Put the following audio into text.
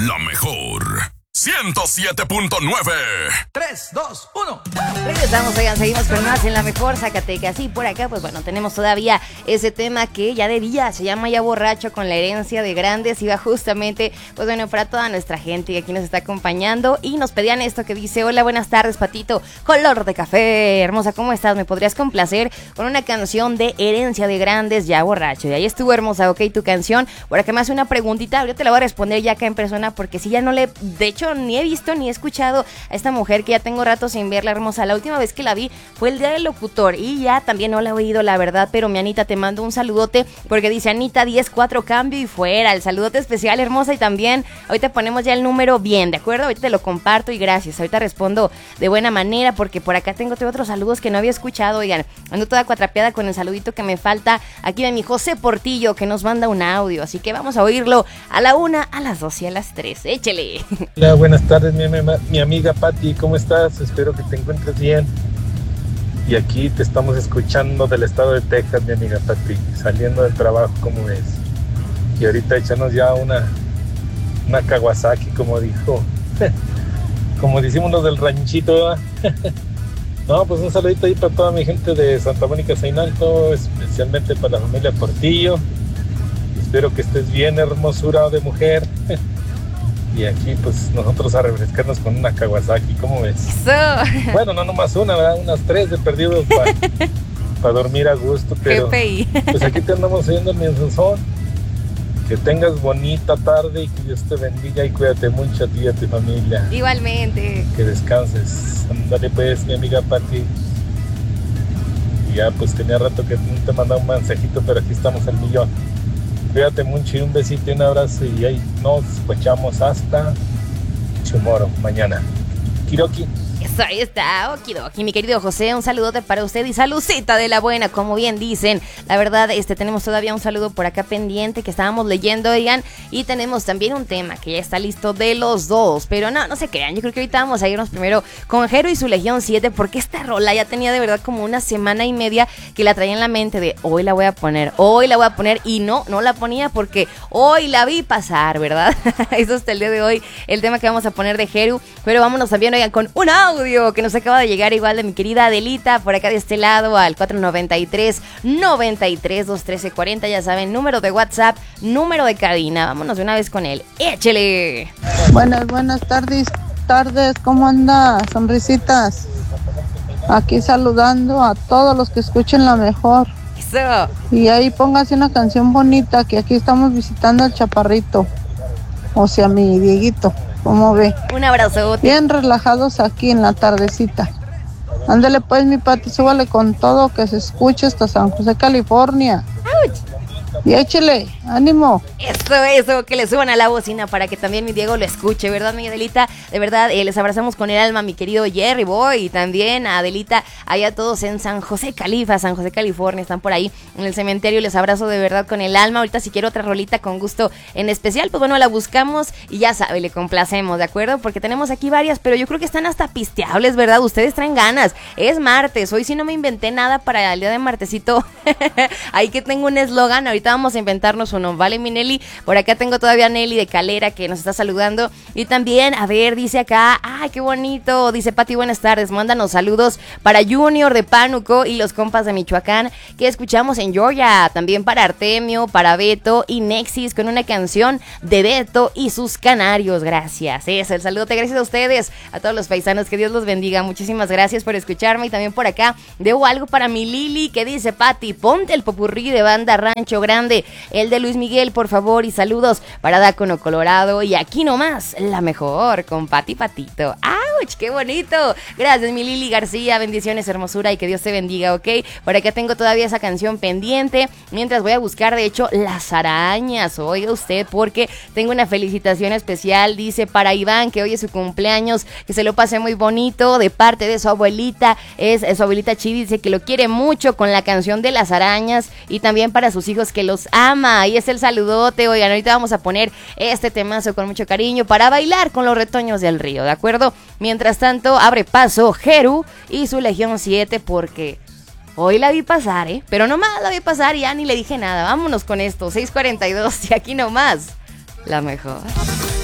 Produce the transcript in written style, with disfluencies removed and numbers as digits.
La mejor 107.9. 3, 2, 1. Regresamos, oigan, seguimos con más en La Mejor Zacatecas. Y por acá, pues bueno, tenemos todavía ese tema que ya de día se llama Ya Borracho con la herencia de grandes. Y va justamente, pues bueno, para toda nuestra gente que aquí nos está acompañando. Y nos pedían esto que dice: hola, buenas tardes, Patito, color de café. Hermosa, ¿cómo estás? ¿Me podrías complacer con una canción de Herencia de Grandes, Ya Borracho? Y ahí estuvo, hermosa, ok, tu canción. Por acá me hace una preguntita, ahorita te la voy a responder ya acá en persona, porque si ya no le, de hecho, ni he visto ni he escuchado a esta mujer que ya tengo rato sin verla, hermosa. La última vez que la vi fue el día del locutor y ya también no la he oído, la verdad. Pero mi Anita, te mando un saludote, porque dice Anita 10-4, cambio y fuera. El saludote especial, hermosa. Y también ahorita ponemos ya el número bien, ¿de acuerdo? Ahorita te lo comparto y gracias. Ahorita respondo de buena manera, porque por acá tengo otros saludos que no había escuchado. Oigan, ando toda cuatrapeada con el saludito que me falta aquí de mi José Portillo, que nos manda un audio. Así que vamos a oírlo a la 1, a las 2 y a las 3. Échele. Hola, buenas tardes, mi amiga Pati, ¿cómo estás? Espero que te encuentres bien. Y aquí te estamos escuchando del estado de Texas, mi amiga Pati, saliendo del trabajo, ¿cómo ves? Y ahorita echamos ya una Kawasaki, como dijo, como decimos los del ranchito, ¿verdad? No, pues un saludito ahí para toda mi gente de Santa Mónica, Zainalco, especialmente para la familia Portillo. Espero que estés bien, hermosura de mujer. Y aquí pues nosotros a refrescarnos con una Kawasaki, ¿cómo ves? Eso. Bueno, no nomás una, ¿verdad? Unas 3 de perdido para dormir a gusto, pero pues aquí te andamos oyendo el mensajón. Que tengas bonita tarde y que Dios te bendiga y cuídate mucho a ti y a tu familia. Igualmente. Que descanses. Ándale pues, mi amiga Pati. Y ya pues tenía rato que no te mandaba un mensajito, pero aquí estamos al millón. Cuídate mucho y un besito y un abrazo y ahí nos escuchamos hasta tomorrow, mañana. Kiroki. Eso, ahí está, okidoki, mi querido José, un saludote para usted y saludcita de la buena, como bien dicen. La verdad, tenemos todavía un saludo por acá pendiente que estábamos leyendo, oigan, y tenemos también un tema que ya está listo de los dos, pero no se crean, yo creo que ahorita vamos a irnos primero con Jero y su Legión 7, porque esta rola ya tenía de verdad como una semana y media que la traía en la mente de hoy la voy a poner, y no la ponía porque hoy la vi pasar, ¿verdad? Eso hasta el día de hoy, el tema que vamos a poner de Jero, pero vámonos también, oigan, con una audio que nos acaba de llegar igual de mi querida Adelita por acá de este lado al 493-93-213-40, ya saben, número de WhatsApp, número de cabina. Vámonos de una vez con él. ¡Échele! Buenas tardes, ¿cómo anda? Sonrisitas. Aquí saludando a todos los que escuchen La Mejor. Eso. Y ahí póngase una canción bonita, que aquí estamos visitando al Chaparrito, o sea, mi Dieguito. ¿Cómo ve? Un abrazo. Bien relajados aquí en la tardecita. Ándale pues, mi Pati, súbale con todo, que se escuche hasta San José, California. ¡Auch! Y échele, ánimo. Eso, que le suban a la bocina para que también mi Diego lo escuche, ¿verdad, mi Adelita? De verdad, les abrazamos con el alma, mi querido Jerry Boy, y también a Adelita, allá todos en San José, California, están por ahí en el cementerio, les abrazo de verdad con el alma. Ahorita si quiero otra rolita con gusto en especial, pues bueno, la buscamos y ya sabe, le complacemos, ¿de acuerdo? Porque tenemos aquí varias, pero yo creo que están hasta pisteables, ¿verdad? Ustedes traen ganas, es martes, hoy sí no me inventé nada para el día de martesito, ahí que tengo un eslogan, ahorita vamos a inventarnos uno, ¿vale, mi Nelly? Por acá tengo todavía a Nelly de Calera que nos está saludando. Y también, a ver, dice acá, ¡ay, qué bonito! Dice Pati, buenas tardes, mándanos saludos para Junior de Pánuco y los compas de Michoacán que escuchamos en Georgia. También para Artemio, para Beto y Nexis con una canción de Beto y sus Canarios. Gracias, es el saludo, gracias a ustedes, a todos los paisanos, que Dios los bendiga. Muchísimas gracias por escucharme. Y también por acá debo algo para mi Lili que dice, Pati, ponte el popurrí de Banda Rancho Grande, el de Luis Miguel, por favor, y saludos para Dácono, Colorado, y aquí nomás, La Mejor, con Pati Patito. ¡Auch! ¡Qué bonito! Gracias, mi Lili García, bendiciones, hermosura, y que Dios te bendiga, ¿ok? Por acá tengo todavía esa canción pendiente, mientras voy a buscar, de hecho, Las Arañas, oiga usted, porque tengo una felicitación especial, dice, para Iván, que hoy es su cumpleaños, que se lo pase muy bonito, de parte de su abuelita, es su abuelita Chivi, dice que lo quiere mucho con la canción de Las Arañas, y también para sus hijos, que los ama. Ahí es el saludote. Oigan, ahorita vamos a poner este temazo con mucho cariño para bailar con los retoños del río, ¿de acuerdo? Mientras tanto, abre paso Jero y su Legión 7, porque hoy la vi pasar, pero nomás la vi pasar y ya ni le dije nada. Vámonos con esto, 6:42 y aquí nomás, La Mejor.